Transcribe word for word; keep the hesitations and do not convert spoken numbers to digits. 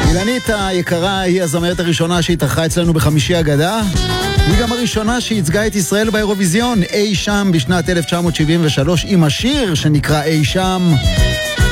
אילנית היקרה היא הזמרת הראשונה שהתארחה אצלנו בחמישי אגדה. היא גם הראשונה שייצגה את ישראל באירוויזיון אי שם בשנת אלף תשע מאות שבעים ושלוש עם השיר שנקרא אי שם.